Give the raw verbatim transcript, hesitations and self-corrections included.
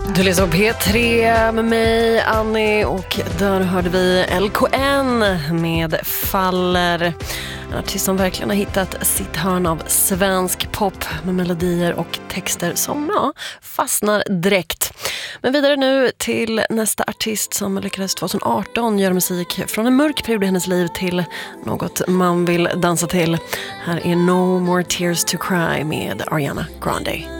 Du lyssnar på P tre med mig, Annie, och där hörde vi L K N med Faller. En artist som verkligen har hittat sitt hörn av svensk pop med melodier och texter som ja, fastnar direkt. Men vidare nu till nästa artist som lyckades tjugo arton göra musik från en mörk period i hennes liv till något man vill dansa till. Här är No More Tears to Cry med Ariana Grande.